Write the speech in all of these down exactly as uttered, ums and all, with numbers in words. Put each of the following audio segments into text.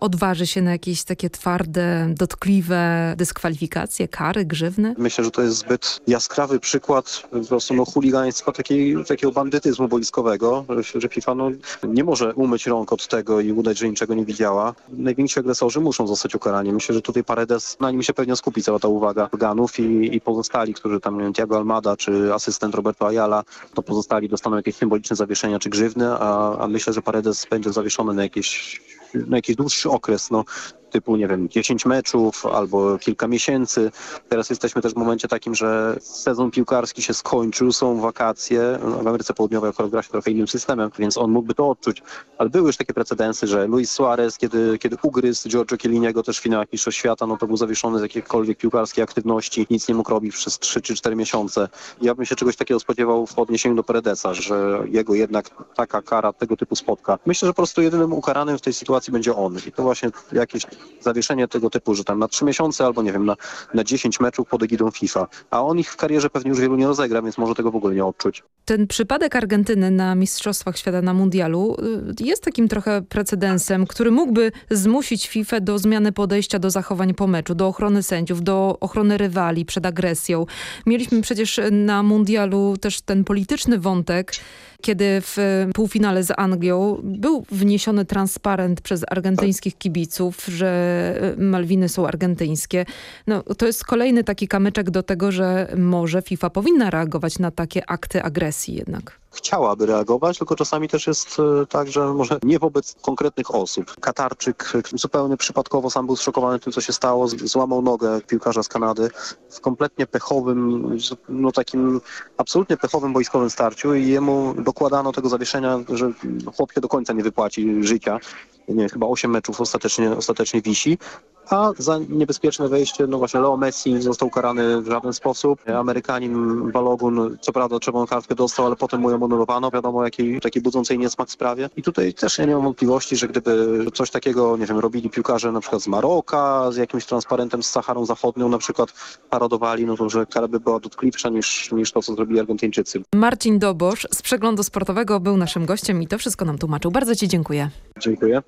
odważy się na jakieś takie twarde, dotkliwe dyskwalifikacje, kary, grzywny? Myślę, że to jest zbyt jaskrawy przykład po prostu no, chuligaństwa, takiej, takiego bandytyzmu boiskowego, że, że FIFA no, nie może umyć rąk od tego i udać, że niczego nie widziała. Najwięksi agresorzy muszą zostać ukarani. Myślę, że tutaj Paredes, na nim się pewnie skupi cała ta uwaga organów i, i pozostali, którzy tam, nie wiem, Thiago Almada czy asystent Roberto Ayala, to pozostali dostaną jakieś symboliczne zawieszenia czy grzywny, a, a myślę, że Paredes będzie zawieszony na jakieś na jakiś dłuższy okres, no typu, nie wiem, dziesięć meczów albo kilka miesięcy. Teraz jesteśmy też w momencie takim, że sezon piłkarski się skończył, są wakacje. W Ameryce Południowej akurat gra się trochę innym systemem, więc on mógłby to odczuć. Ale były już takie precedensy, że Luis Suarez, kiedy, kiedy ugryzł Giorgio Chielliniego też w finałach Mistrzostw Świata, no to był zawieszony z jakiejkolwiek piłkarskiej aktywności, nic nie mógł robić przez trzy czy cztery miesiące. Ja bym się czegoś takiego spodziewał w odniesieniu do Paredesa, że jego jednak taka kara tego typu spotka. Myślę, że po prostu jedynym ukaranym w tej sytuacji będzie on. I to właśnie jakieś zawieszenie tego typu, że tam na trzy miesiące albo nie wiem, na, na dziesięć meczów pod egidą FIFA. A on ich w karierze pewnie już wielu nie rozegra, więc może tego w ogóle nie odczuć. Ten przypadek Argentyny na Mistrzostwach Świata na Mundialu jest takim trochę precedensem, który mógłby zmusić FIFA do zmiany podejścia do zachowań po meczu, do ochrony sędziów, do ochrony rywali przed agresją. Mieliśmy przecież na Mundialu też ten polityczny wątek, kiedy w półfinale z Anglią był wniesiony transparent przez argentyńskich kibiców, że Malwiny są argentyńskie. No, to jest kolejny taki kamyczek do tego, że może FIFA powinna reagować na takie akty agresji jednak. Chciałaby reagować, tylko czasami też jest tak, że może nie wobec konkretnych osób. Katarczyk zupełnie przypadkowo sam był zszokowany tym, co się stało. Złamał nogę piłkarza z Kanady w kompletnie pechowym, no takim absolutnie pechowym boiskowym starciu i jemu dokładano tego zawieszenia, że chłop się do końca nie wypłaci życia. Nie, chyba osiem meczów ostatecznie, ostatecznie wisi. A za niebezpieczne wejście, no właśnie Leo Messi został karany w żaden sposób. Amerykanin Balogun, co prawda czerwoną kartkę dostał, ale potem mu ją anulowano. Wiadomo, jakiej takiej budzącej niesmak sprawie. I tutaj też ja nie mam wątpliwości, że gdyby coś takiego, nie wiem, robili piłkarze na przykład z Maroka, z jakimś transparentem z Saharą Zachodnią na przykład paradowali, no to że kara by była dotkliwsza niż, niż to, co zrobili Argentyńczycy. Marcin Dobosz z Przeglądu Sportowego był naszym gościem i to wszystko nam tłumaczył. Bardzo ci dziękuję. Dziękuję.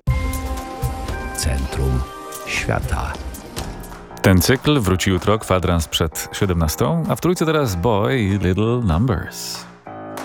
Centrum Świata. Ten cykl wróci jutro, kwadrans przed siedemnastą, a w trójce teraz Boy i Little Numbers.